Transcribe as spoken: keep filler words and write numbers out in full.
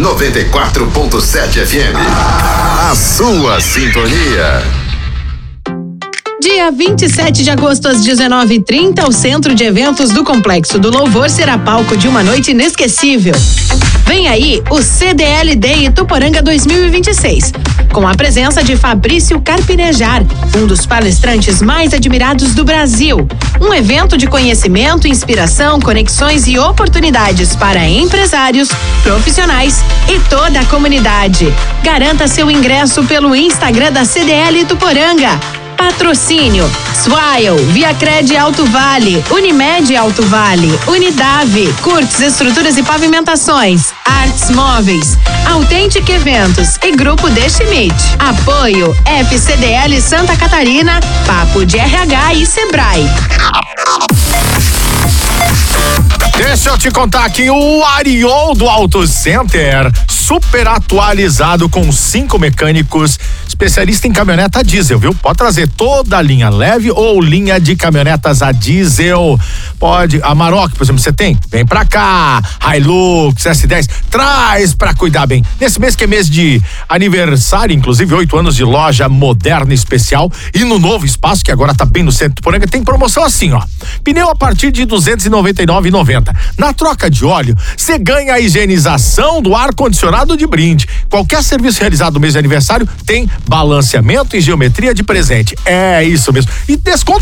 noventa e quatro ponto sete F M. A sua sintonia. Dia vinte e sete de agosto, às dezenove e trinta, o Centro de Eventos do Complexo do Louvor será palco de uma noite inesquecível. Vem aí o C D L Day Ituporanga dois mil e vinte e seis, com a presença de Fabrício Carpinejar, um dos palestrantes mais admirados do Brasil. Um evento de conhecimento, inspiração, conexões e oportunidades para empresários, profissionais e toda a comunidade. Garanta seu ingresso pelo Instagram da C D L Ituporanga. Patrocínio: Swile, Viacred Alto Vale, Unimed Alto Vale, Unidave, Curtis Estruturas e Pavimentações, Artes Móveis, Authentic Eventos e Grupo De Schmidt. Apoio F C D L Santa Catarina, Papo de R H e Sebrae. Deixa eu te contar aqui, o Ariol do Auto Center, super atualizado com cinco mecânicos, especialista em caminhoneta a diesel, viu? Pode trazer toda a linha leve ou linha de caminhonetas a diesel. Pode, a Maroc, por exemplo, você tem? Vem pra cá, Hilux, S dez, traz pra cuidar bem. Nesse mês que é mês de aniversário, inclusive oito anos de loja moderna especial, e no novo espaço, que agora tá bem no centro do Poranga, tem promoção assim, ó. Pneu a partir de duzentos e noventa e nove reais e noventa centavos. Na troca de óleo, você ganha a higienização do ar-condicionado de brinde. Qualquer serviço realizado no mês de aniversário tem balanceamento e geometria de presente. É isso mesmo. E desconto